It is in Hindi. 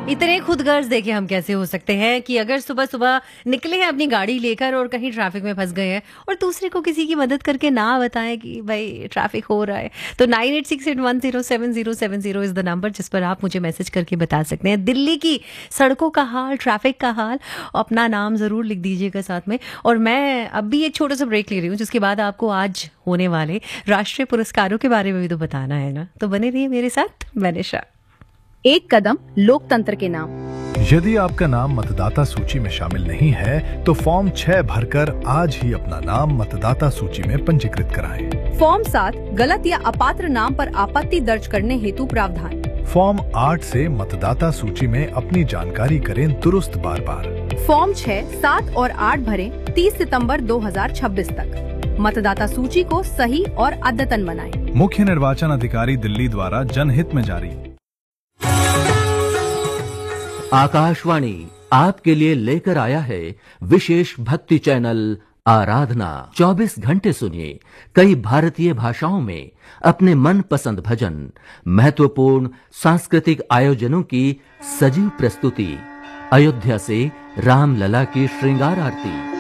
इतने खुदगर्ज देखिए हम कैसे हो सकते हैं कि अगर सुबह सुबह निकले हैं अपनी गाड़ी लेकर और कहीं ट्रैफिक में फंस गए हैं और दूसरे को किसी की मदद करके ना बताएं कि भाई ट्रैफिक हो रहा है। तो 9868107070 इज द नंबर जिस पर आप मुझे मैसेज करके बता सकते हैं दिल्ली की सड़कों का हाल, ट्रैफिक का हाल। अपना नाम जरूर लिख दीजिएगा साथ में। और मैं अब भी एक छोटा सा ब्रेक ले रही हूँ जिसके बाद आपको आज होने वाले राष्ट्रीय पुरस्कारों के बारे में भी तो बताना है ना। तो बने रहिए मेरे साथ। मैं निशा। एक कदम लोकतंत्र के नाम। यदि आपका नाम मतदाता सूची में शामिल नहीं है तो फॉर्म 6 भरकर आज ही अपना नाम मतदाता सूची में पंजीकृत कराएं। फॉर्म 7 गलत या अपात्र नाम पर आपत्ति दर्ज करने हेतु प्रावधान। फॉर्म 8 से मतदाता सूची में अपनी जानकारी करें दुरुस्त बार बार। फॉर्म 6, 7 और 8 भरें 30 सितंबर 2026 तक। मतदाता सूची को सही और अद्यतन बनाएं। मुख्य निर्वाचन अधिकारी दिल्ली द्वारा जनहित में जारी। आकाशवाणी आपके लिए लेकर आया है विशेष भक्ति चैनल आराधना। 24 घंटे सुनिए कई भारतीय भाषाओं में अपने मनपसंद भजन, महत्वपूर्ण सांस्कृतिक आयोजनों की सजीव प्रस्तुति, अयोध्या से रामलला की श्रृंगार आरती,